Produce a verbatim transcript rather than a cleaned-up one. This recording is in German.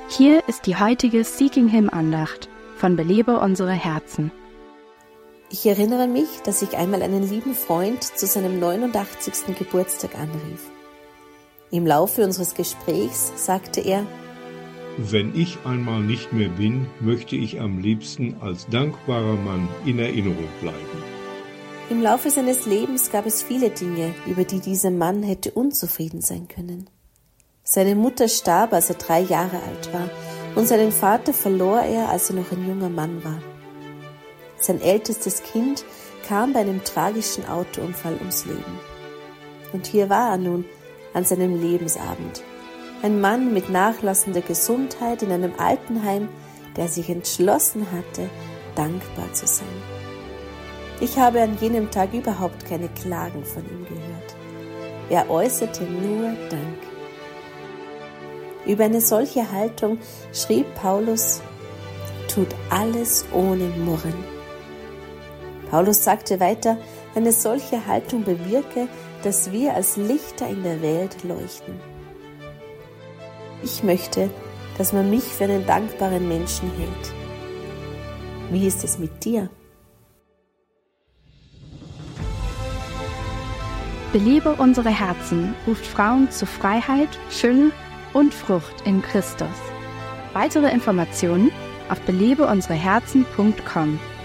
Hier ist die heutige Seeking Him Andacht von Belebe unsere Herzen. Ich erinnere mich, dass ich einmal einen lieben Freund zu seinem neunundachtzigsten Geburtstag anrief. Im Laufe unseres Gesprächs sagte er: Wenn ich einmal nicht mehr bin, möchte ich am liebsten als dankbarer Mann in Erinnerung bleiben. Im Laufe seines Lebens gab es viele Dinge, über die dieser Mann hätte unzufrieden sein können. Seine Mutter starb, als er drei Jahre alt war, und seinen Vater verlor er, als er noch ein junger Mann war. Sein ältestes Kind kam bei einem tragischen Autounfall ums Leben. Und hier war er nun an seinem Lebensabend. Ein Mann mit nachlassender Gesundheit in einem Altenheim, der sich entschlossen hatte, dankbar zu sein. Ich habe an jenem Tag überhaupt keine Klagen von ihm gehört. Er äußerte nur Dank. Über eine solche Haltung schrieb Paulus: Tut alles ohne Murren. Paulus sagte weiter, eine solche Haltung bewirke, dass wir als Lichter in der Welt leuchten. Ich möchte, dass man mich für einen dankbaren Menschen hält. Wie ist es mit dir? Belebe unsere Herzen ruft Frauen zu Freiheit, Fülle und Frucht in Christus. Weitere Informationen auf belebe unsere herzen punkt com.